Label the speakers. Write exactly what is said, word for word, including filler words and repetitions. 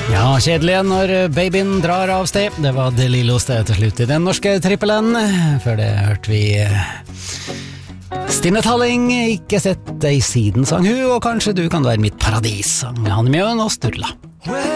Speaker 1: Ja, kjedelig når babyen drar av sted. Det var De Lillos det til slutt i den norske trippelen. Før det hørte vi Stine Talling, Ikke sett deg siden, sang hun, og kanskje du kan være mitt paradis, sang Hanne Mjøen og Sturla.